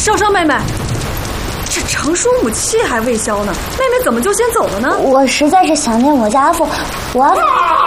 双双妹妹，这成叔母气还未消呢，妹妹怎么就先走了呢？ 我实在是想念我家阿凤，我阿凤。